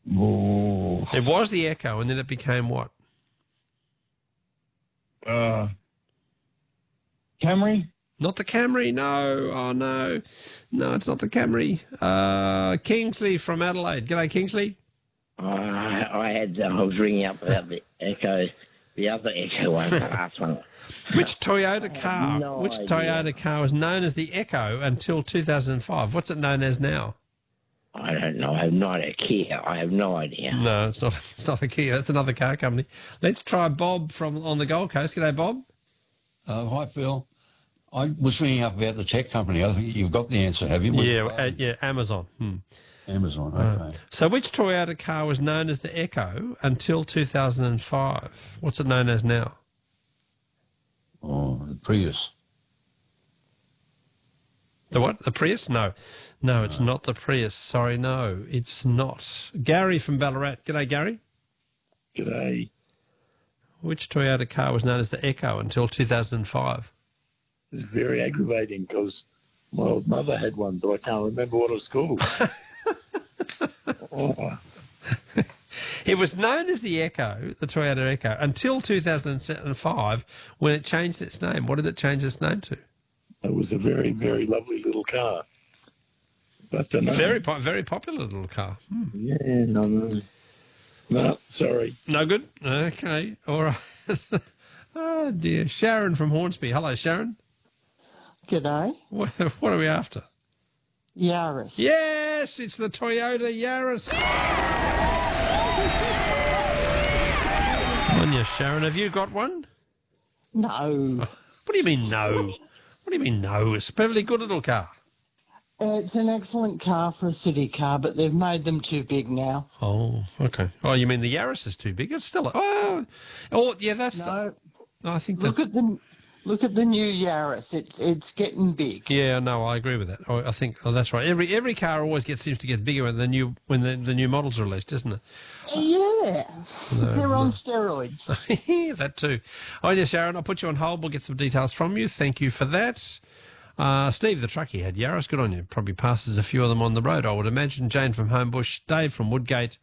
Oh, It was the Echo, and then it became what? Camry? Not the Camry, no. Oh, no. No, it's not the Camry. Kingsley from Adelaide. G'day, Kingsley. I was ringing up about the Echo, the other Echo one, the last one. Which Toyota car? no Which idea. Toyota car was known as the Echo until 2005? What's it known as now? I don't know. I have no idea. Kia. I have no idea. No, it's not. It's not a Kia. That's another car company. Let's try Bob on the Gold Coast. G'day, Bob. Hi, Phil. I was ringing up about the tech company. I think you've got the answer, have you? Yeah, Amazon. Amazon, okay. So which Toyota car was known as the Echo until 2005? What's it known as now? Oh, the Prius. The what? The Prius? No, it's not the Prius. Sorry, no, it's not. Gary from Ballarat. G'day, Gary. G'day. Which Toyota car was known as the Echo until 2005? It's very aggravating because my old mother had one, but I can't remember what it was called. Oh. It was known as the Echo, the Toyota Echo, until 2005 when it changed its name. What did it change its name to? It was a very, very lovely little car. But no. Very popular little car. Yeah, no. No, sorry. No good? Okay, all right. Oh, dear. Sharon from Hornsby. Hello, Sharon. G'day. What are we after? Yaris. Yes, it's the Toyota Yaris. On you, Sharon. Have you got one? No. What do you mean, no? What do you mean, no? It's a perfectly good little car. It's an excellent car for a city car, but they've made them too big now. Oh, okay. Oh, you mean the Yaris is too big? It's still... yeah, that's... No. I think Look at the new Yaris. It's getting big. Yeah, no, I agree with that. I think that's right. Every car always seems to get bigger when the new models are released, isn't it? Yeah. They're on steroids. That too. Oh, yeah, Sharon, I'll put you on hold. We'll get some details from you. Thank you for that. Steve, the truckie, had Yaris. Good on you. Probably passes a few of them on the road, I would imagine. Jane from Homebush, Dave from Woodgate.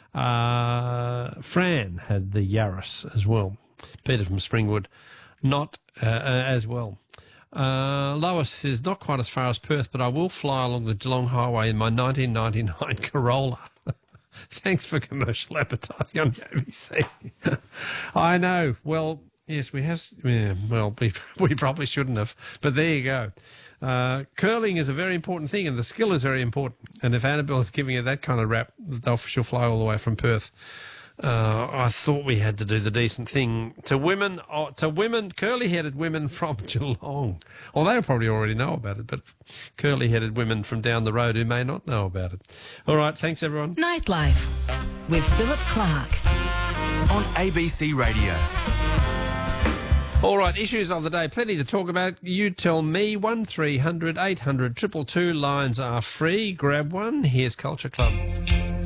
Fran had the Yaris as well. Peter from Springwood, not as well. Lois says, not quite as far as Perth, but I will fly along the Geelong Highway in my 1999 Corolla. Thanks for commercial advertising on the ABC. I know. Well, yes, we have. Yeah, well, we probably shouldn't have, but there you go. Curling is a very important thing, and the skill is very important. And if Annabelle is giving it that kind of rap, she'll fly all the way from Perth. I thought we had to do the decent thing to women, curly-headed women from Geelong. Well, they probably already know about it, but curly-headed women from down the road who may not know about it. All right, thanks, everyone. Nightlife with Philip Clark on ABC Radio. All right, issues of the day, plenty to talk about. You tell me, 1300 800 222, lines are free. Grab one. Here's Culture Club.